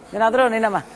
De ladrones nada más.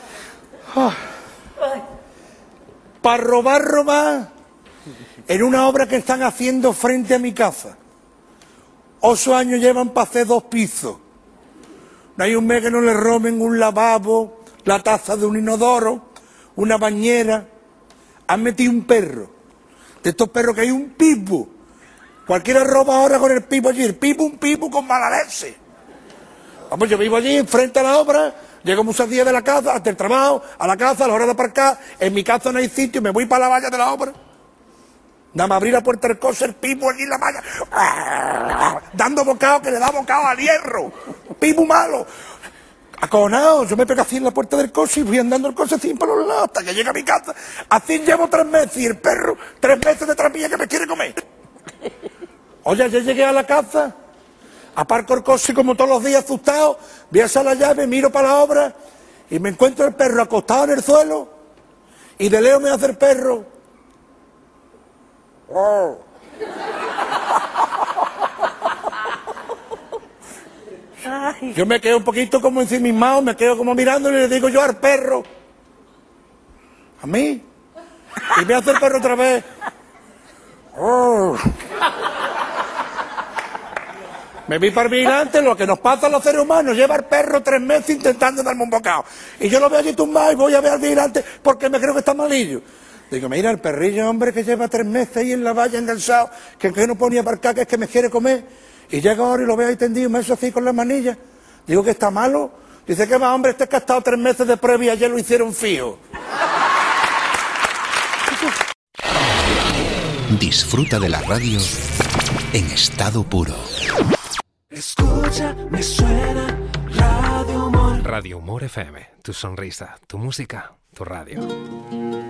Para robar, en una obra que están haciendo frente a mi casa. 8 años llevan para hacer 2 pisos. No hay un mes que no le roben un lavabo, la taza de un inodoro, una bañera. Han metido un perro. De estos perros que hay un pipo. Cualquiera roba ahora con el pipo allí. El pipo, un pipo con mala leche. Vamos, yo vivo allí, enfrente a la obra, llego muchos días de la casa, hasta el trabajo, a la casa, a la hora de aparcar, en mi casa no hay sitio, me voy para la valla de la obra. Nada más abrir la puerta del coche, el pipo allí en la valla, dando bocado, que le da bocado al hierro. Pipo malo. Acojonado, yo me pego así en la puerta del coche y voy andando el coche así para los lados hasta que llega a mi casa. Así llevo 3 meses y el perro 3 meses detrás mía que me quiere comer. Oye, ya llegué a la casa, aparco el coche como todos los días asustado, voy a echar la llave, miro para la obra y me encuentro el perro acostado en el suelo y de lejos me hace el perro. Oh. Yo me quedo un poquito como ensimismado, me quedo como mirándole y le digo yo al perro. ¿A mí? Y me hace el perro otra vez. Oh. Me vi para el vigilante, lo que nos pasa a los seres humanos, lleva al perro 3 meses intentando darme un bocado. Y yo lo veo allí tumbado y voy a ver al vigilante porque me creo que está malillo. Digo, mira, el perrillo, hombre, que lleva 3 meses ahí en la valla enganchado, que no ponía para acá, que es que me quiere comer. Y llega ahora y lo veo ahí tendido, me hizo así con las manillas. Digo que está malo. Dice que va, hombre, este es que ha estado 3 meses de prueba y ayer lo hicieron fijo. Disfruta de la radio en estado puro. Escucha, me suena Radio Humor. Radio Humor FM, tu sonrisa, tu música, tu radio.